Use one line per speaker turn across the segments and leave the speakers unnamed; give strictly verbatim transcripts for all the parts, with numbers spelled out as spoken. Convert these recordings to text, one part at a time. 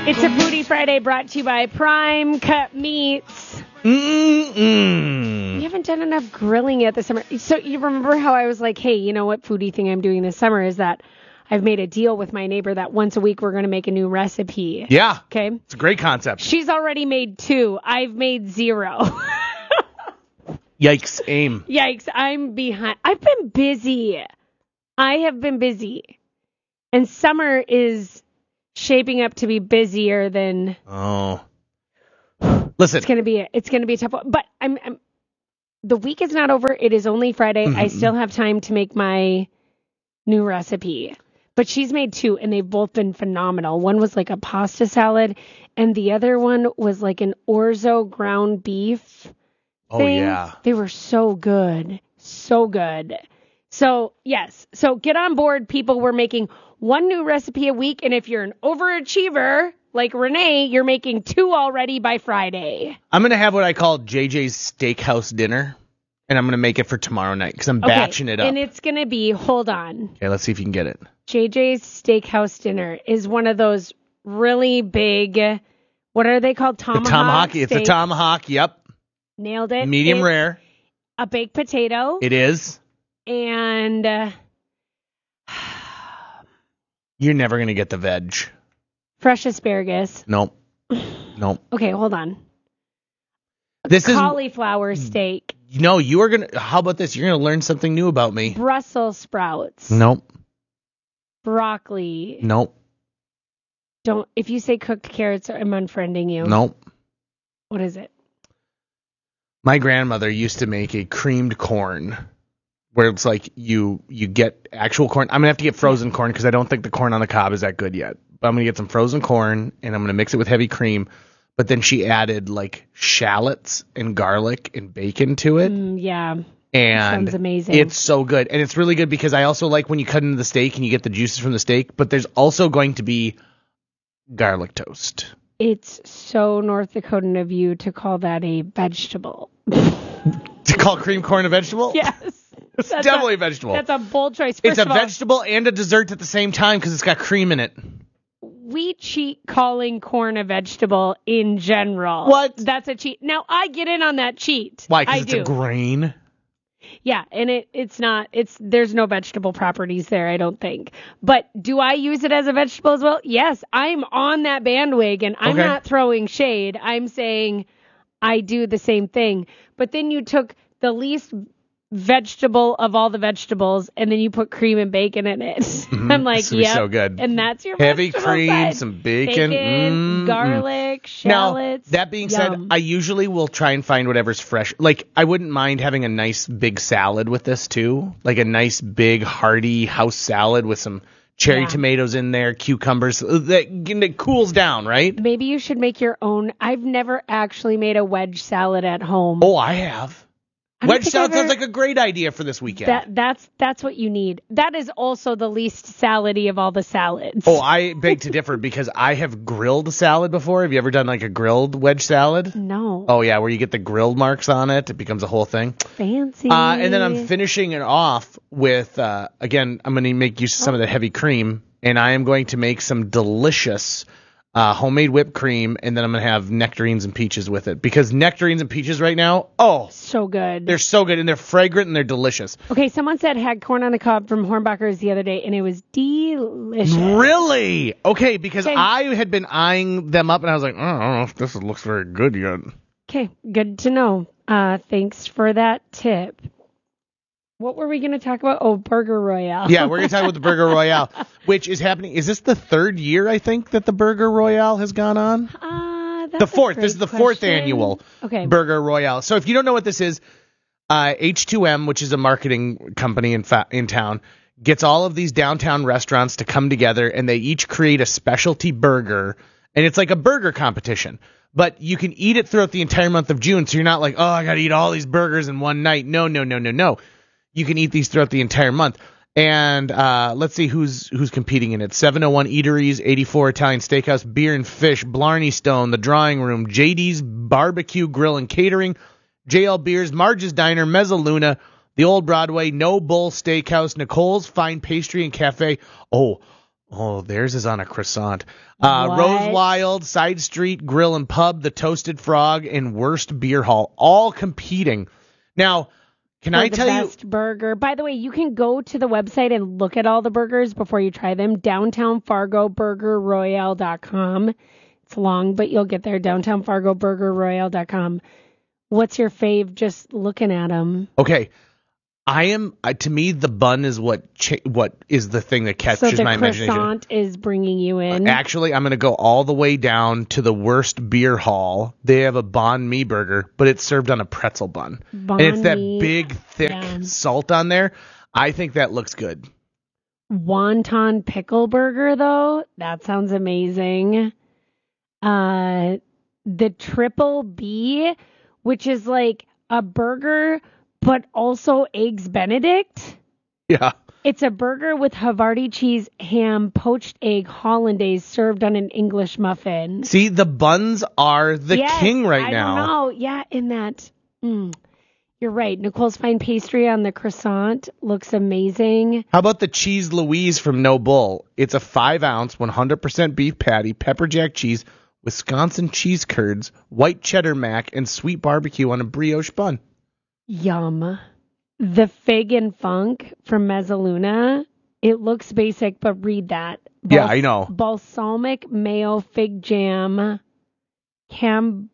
It's a Foodie Friday brought to you by Prime Cut Meats.
Mm-mm.
We haven't done enough grilling yet this summer. So you remember how I was like, hey, you know what foodie thing I'm doing this summer is that I've made a deal with my neighbor that once a week we're going to make a new recipe.
Yeah.
Okay.
It's a great concept.
She's already made two. I've made zero.
Yikes, aim.
Yikes, I'm behind. I've been busy. I have been busy. And summer is shaping up to be busier than...
Oh. Listen.
It's going to be a, it's going to be a tough one. But I'm, I'm the week is not over. It is only Friday. Mm-hmm. I still have time to make my new recipe. But she's made two, and they've both been phenomenal. One was like a pasta salad, and the other one was like an orzo ground beef.
Oh,
thing.
yeah.
They were so good. So good. So, yes. So get on board, people. We're making one new recipe a week. And if you're an overachiever like Renee, you're making two already by Friday.
I'm going to have what I call J J's Steakhouse dinner. And I'm going to make it for tomorrow night because I'm okay. batching it up.
And it's going to be, hold on.
Okay, let's see if you can get it.
J J's Steakhouse dinner is one of those really big, what are they called? Tomahawk.
The tomahawk. It's a tomahawk. Yep.
Nailed it.
Medium
it's
rare.
A baked potato.
It is.
And uh,
you're never going to get the veg.
Fresh asparagus.
Nope. Nope.
Okay, hold on. A
this
cauliflower
is
steak.
No, you are going to how about this? You're going to learn something new about me.
Brussels sprouts.
Nope.
Broccoli.
Nope.
Don't if you say cooked carrots, I'm unfriending you.
Nope.
What is it?
My grandmother used to make a creamed corn where it's like you you get actual corn. I'm going to have to get frozen corn because I don't think the corn on the cob is that good yet. But I'm going to get some frozen corn and I'm going to mix it with heavy cream. But then she added like shallots and garlic and bacon to it.
Mm, yeah.
And
sounds amazing.
It's so good. And it's really good because I also like when you cut into the steak and you get the juices from the steak. But there's also going to be garlic toast.
It's so North Dakotan of you to call that a vegetable.
To call cream corn a vegetable?
Yes.
It's
That's
definitely
a,
a vegetable.
That's a bold choice. First
it's a
of all,
vegetable and a dessert at the same time because it's got cream in it.
We cheat calling corn a vegetable in general.
What?
That's a cheat. Now, I get in on that cheat.
Why? Because
I
it's
do.
a grain?
Yeah, and it it's not, it's there's no vegetable properties there, I don't think. But do I use it as a vegetable as well? Yes, I'm on that bandwagon. I'm
okay.
not throwing shade. I'm saying I do the same thing. But then you took the least vegetable of all the vegetables, and then you put cream and bacon in it. Mm-hmm. I'm like, yeah,
so good.
And that's your
heavy
vegetable
cream,
side.
some bacon,
bacon
mm-mm.
garlic, shallots.
Now, that being
yum.
said, I usually will try and find whatever's fresh. Like, I wouldn't mind having a nice big salad with this too, like a nice big hearty house salad with some cherry
yeah.
tomatoes in there, cucumbers. That, that cools down, right?
Maybe you should make your own. I've never actually made a wedge salad at home.
Oh, I have. Wedge salad
ever,
sounds like a great idea for this weekend.
That that's that's what you need. That is also the least salady of all the salads.
Oh, I beg to differ because I have grilled salad before. Have you ever done like a grilled wedge salad?
No.
Oh yeah, where you get the grilled marks on it. It becomes a whole thing.
Fancy.
Uh, and then I'm finishing it off with, uh, again, I'm going to make use of some oh. of the heavy cream, and I am going to make some delicious Uh, homemade whipped cream, and then I'm going to have nectarines and peaches with it. Because nectarines and peaches right now, oh.
So good.
They're so good, and they're fragrant, and they're delicious.
Okay, someone said had corn on the cob from Hornbachers the other day, and it was delicious.
Really? Okay, because
okay.
I had been eyeing them up, and I was like, oh, I don't know if this looks very good yet.
Okay, good to know. Uh, thanks for that tip. What were we going to talk about? Oh, Burger Royale.
Yeah, we're going to talk about the Burger Royale, which is happening. Is this the third year, I think, that the Burger Royale has gone on?
Uh, that's
the fourth.
A
this is the
question.
fourth annual
okay.
Burger Royale. So if you don't know what this is, uh, H two M, which is a marketing company in, fa- in town, gets all of these downtown restaurants to come together, and they each create a specialty burger, and it's like a burger competition. But you can eat it throughout the entire month of June, so you're not like, oh, I got to eat all these burgers in one night. No, no, no, no, no. You can eat these throughout the entire month. And uh, let's see who's who's competing in it. seven oh one Eateries, eighty-four Italian Steakhouse, Beer and Fish, Blarney Stone, The Drawing Room, J D's Barbecue Grill and Catering, J L Beers, Marge's Diner, Mezzaluna, The Old Broadway, No Bull Steakhouse, Nicole's Fine Pastry and Cafe. Oh, Oh, theirs is on a croissant. Uh,
What?
Rose Wild, Side Street Grill and Pub, The Toasted Frog, and Worst Beer Hall, all competing. Now, can
For
I
the
tell you?
best burger. By the way, you can go to the website and look at all the burgers before you try them. Downtown Fargo Burger Royale dot com. It's long, but you'll get there. Downtown Fargo Burger Royale dot com. What's your fave? Just looking at them.
Okay, I am. Uh, to me, the bun is what cha- what is the thing that
So
captures
the
my imagination.
croissant is bringing you in.
Actually, I'm going to go all the way down to the Worst Beer Hall. They have a banh mi burger, but it's served on a pretzel bun.
Banh
and it's that
mi,
big, thick
yeah.
salt on there. I think that looks good.
Wonton pickle burger, though, that sounds amazing. Uh, the Triple B, which is like a burger, but also eggs Benedict.
Yeah.
It's a burger with Havarti cheese, ham, poached egg, hollandaise served on an English muffin.
See, the buns are the
Yes,
king right
I
now.
don't know. Yeah, in that. Mm, you're right. Nicole's Fine Pastry on the croissant looks amazing.
How about the Cheese Louise from No Bull? It's a five ounce, one hundred percent beef patty, pepper jack cheese, Wisconsin cheese curds, white cheddar mac, and sweet barbecue on a brioche bun.
Yum. The Fig and Funk from Mezzaluna. It looks basic, but read that.
Yeah, I know.
Balsamic mayo fig jam. Cam.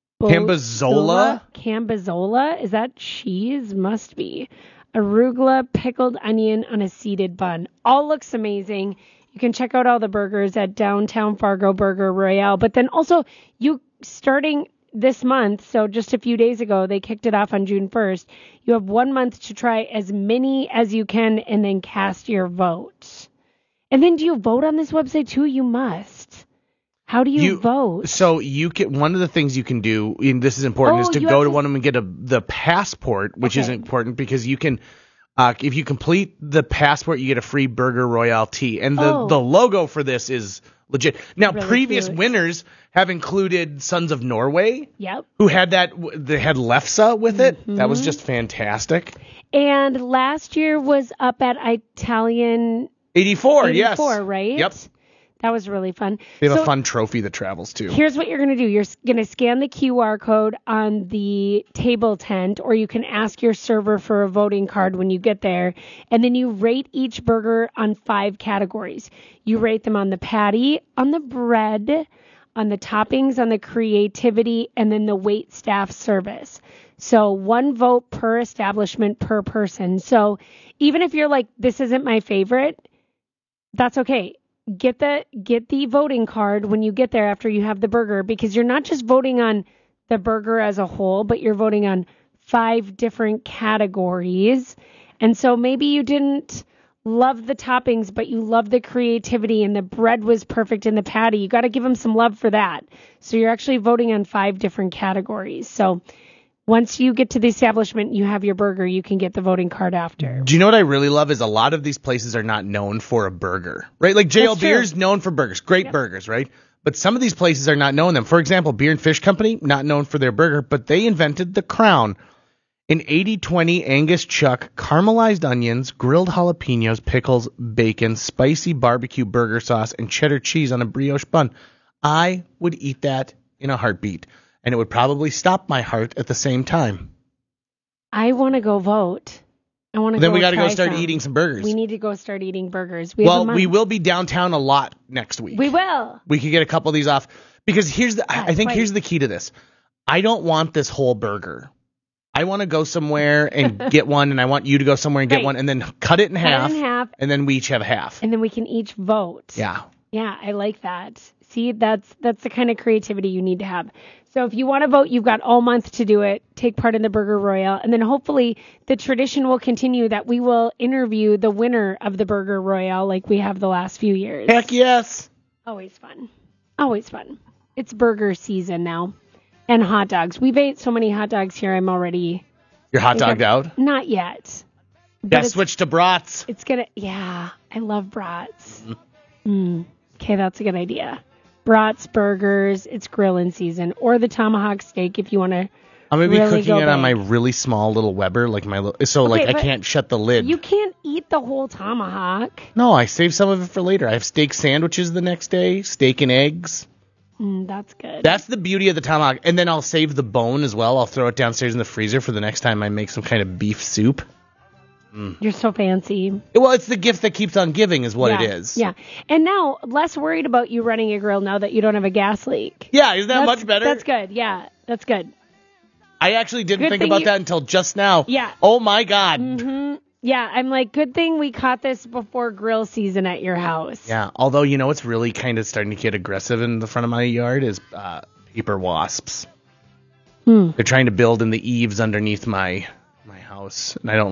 Cambazola?
Cambazola? Is that cheese? Must be. Arugula, pickled onion on a seeded bun. All looks amazing. You can check out all the burgers at Downtown Fargo Burger Royale. But then also, you starting this month, so just a few days ago, they kicked it off on June first. You have one month to try as many as you can and then cast your vote. And then do you vote on this website too? You must. How do you,
You-
vote?
So you can one of the things you can do, and this is important,
Oh,
is to
you
go
have
to
to-
one of them and get a the passport, which is
Okay.
important because you can, uh, if you complete the passport, you get a free Burger Royale tea, and the
Oh.
the logo for this is legit. Now,
Really
previous
cute.
winners have included Sons of Norway,
Yep.
who had that they had Lefse with it. That
Mm-hmm.
was just fantastic.
And last year was up at Italian
eighty-four, yes.
eighty-four, right?
Yep.
That was really fun.
They have
So
a fun trophy that travels too.
here's what you're going to do. You're going to scan the Q R code on the table tent, or you can ask your server for a voting card when you get there. And then you rate each burger on five categories. You rate them on the patty, on the bread, on the toppings, on the creativity, and then the wait staff service. So one vote per establishment per person. So even if you're like, this isn't my favorite, that's okay. Get the get the voting card when you get there after you have the burger, because you're not just voting on the burger as a whole, but you're voting on five different categories. And so maybe you didn't love the toppings, but you love the creativity and the bread was perfect in the patty. You got to give them some love for that. So you're actually voting on five different categories. So once you get to the establishment, you have your burger, you can get the voting card after.
Do you know what I really love is a lot of these places are not known for a burger, right? Like J L
That's true.
Beer's known for burgers, great
Yep.
burgers, right? But some of these places are not known them. For example, Beer and Fish Company, not known for their burger, but they invented the Crown. An eighty twenty Angus chuck, caramelized onions, grilled jalapenos, pickles, bacon, spicy barbecue burger sauce, and cheddar cheese on a brioche bun. I would eat that in a heartbeat, and it would probably stop my heart at the same time.
I want to go vote. I want to
Then
go
we got to go
try
start
some.
eating some burgers.
We need to go start eating burgers. We have
Well,
a month.
we will be downtown a lot next week.
We will.
We could get a couple of these off because here's the. I I think
right.
here's the key to this. I don't want this whole burger. I want to go somewhere and get one, and I want you to go somewhere and get
Right.
one, and then cut it in
Cut it
half,
in half.
and then we each have half.
And then we can each vote.
Yeah.
Yeah, I like that. See, that's that's the kind of creativity you need to have. So if you want to vote, you've got all month to do it. Take part in the Burger Royale. And then hopefully the tradition will continue that we will interview the winner of the Burger Royale like we have the last few years.
Heck yes.
Always fun. Always fun. It's burger season now. And hot dogs. We've ate so many hot dogs here, I'm already...
You're hot dogged out.
Not yet. But
Yeah,
it's,
switch to brats.
it's gonna... Yeah, I love brats. Mm. Okay, that's a good idea. Brats, burgers, it's grilling season. Or the tomahawk steak if you want to
I'm gonna be
really
cooking
go
it on my
big.
really small little Weber, like my little, so like
Okay,
I
but
can't shut the lid.
You can't eat the whole tomahawk.
No, I save some of it for later. I have steak sandwiches the next day, steak and eggs.
Mm, that's good.
That's the beauty of the tomahawk. And then I'll save the bone as well. I'll throw it downstairs in the freezer for the next time I make some kind of beef soup. Mm.
You're so fancy.
Well, it's the gift that keeps on giving is what
yeah,
it is.
Yeah. And now, less worried about you running a grill now that you don't have a gas leak.
Yeah, isn't that
that's,
much better?
That's good. Yeah, that's good.
I actually didn't
Good
think
thing
about
you-
that until just now.
Yeah.
Oh, my God.
Mm-hmm. Yeah, I'm like, good thing we caught this before grill season at your house.
Yeah, although, you know what's really kind of starting to get aggressive in the front of my yard is uh, paper wasps.
Hmm.
They're trying to build in the eaves underneath my my house, and I don't